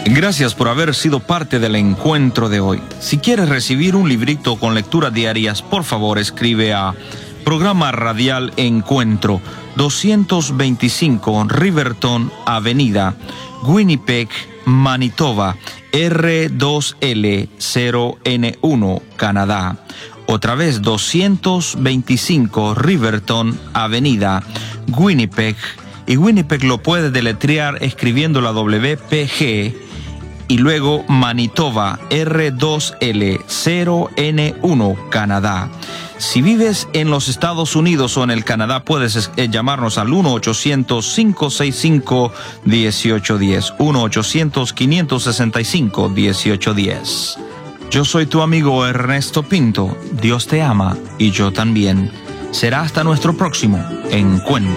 Gracias por haber sido parte del encuentro de hoy. Si quieres recibir un librito con lecturas diarias, por favor escribe a Programa Radial Encuentro, 225 Riverton Avenida, Winnipeg, Manitoba, R2L0N1, Canadá. Otra vez, 225 Riverton Avenida, Winnipeg. Y Winnipeg lo puede deletrear escribiendo la WPG y luego Manitoba, R2L0N1, Canadá. Si vives en los Estados Unidos o en el Canadá, puedes llamarnos al 1-800-565-1810, 1-800-565-1810. Yo soy tu amigo Ernesto Pinto. Dios te ama y yo también. Será hasta nuestro próximo encuentro.